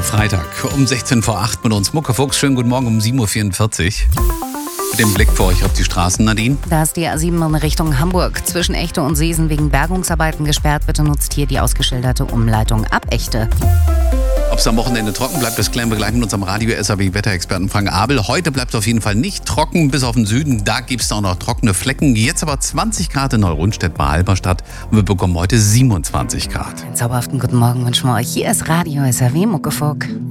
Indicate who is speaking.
Speaker 1: Freitag um 16 vor 8 mit uns. Muckefuchs, schönen guten Morgen um 7.44 Uhr. Mit dem Blick für euch auf die Straßen, Nadine.
Speaker 2: Da ist die A7 in Richtung Hamburg. Zwischen Echte und Seesen wegen Bergungsarbeiten gesperrt. Bitte nutzt hier die ausgeschilderte Umleitung ab Echte.
Speaker 1: Ob es am Wochenende trocken bleibt, das klären wir gleich mit unserem Radio-SAW-Wetterexperten Frank Abel. Heute bleibt es auf jeden Fall nicht trocken, bis auf den Süden. Da gibt es auch noch trockene Flecken. Jetzt aber 20 Grad in Neurundstedt bei Halberstadt. Und wir bekommen heute 27 Grad.
Speaker 2: Einen zauberhaften guten Morgen wünschen wir euch. Hier ist Radio SAW Muckefuck.